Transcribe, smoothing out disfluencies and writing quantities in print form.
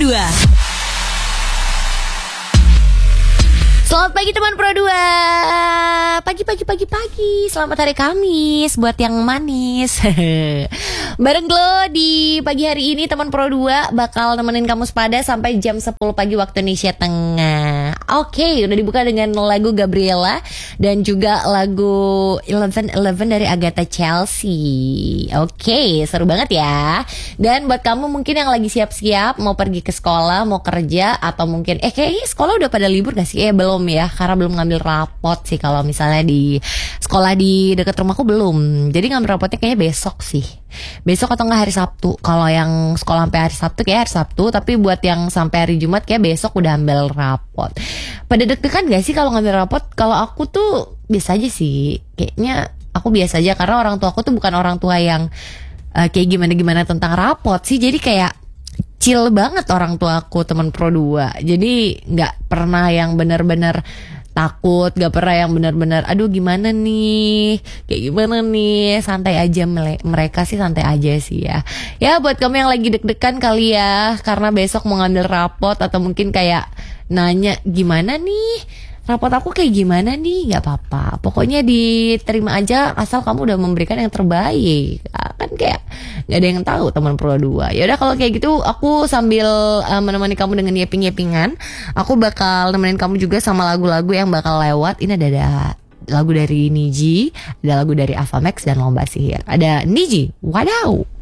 2. Selamat pagi teman Pro 2. Pagi. Selamat hari Kamis buat yang manis. Bareng Glo di pagi hari ini teman Pro 2 bakal nemenin kamu sepada sampai jam 10 pagi waktu Indonesia Tengah. Oke, udah dibuka dengan lagu Gabriela dan juga lagu 11 dari Agatha Chelsea. Oke, seru banget ya. Dan buat kamu mungkin yang lagi siap-siap mau pergi ke sekolah, mau kerja, atau mungkin kayaknya sekolah udah pada libur gak sih? Belum ya, karena belum ngambil rapot sih. Kalau misalnya di sekolah di dekat rumahku belum. Jadi ngambil rapotnya kayaknya besok sih. Besok atau enggak hari Sabtu. Kalau yang sekolah sampai hari Sabtu kayak hari Sabtu, tapi buat yang sampai hari Jumat kayak besok udah ambil rapot. Pada deg-degan gak sih kalau ngambil rapot? Kalau aku tuh biasa aja sih. Kayaknya aku biasa aja karena orang tua aku tuh bukan orang tua yang kayak gimana-gimana tentang rapot sih. Jadi kayak chill banget orang tua aku teman Pro 2. Jadi gak pernah yang bener-bener takut, gak pernah yang benar-benar aduh gimana nih, kayak gimana nih, santai aja. Mereka sih santai aja sih ya. Ya buat kamu yang lagi deg-degan kali ya karena besok mau ngambil rapot, atau mungkin kayak nanya gimana nih rapot aku kayak gimana nih, gak apa-apa, pokoknya diterima aja asal kamu udah memberikan yang terbaik. Kan kayak gak ada yang tahu teman Pro 2. Ya udah kalau kayak gitu aku sambil menemani kamu dengan yeping-yepingan, aku bakal nemenin kamu juga sama lagu-lagu yang bakal lewat. Ini ada lagu dari Niji, ada lagu dari Avamax dan Lomba Sihir. Ada Niji, wadaw.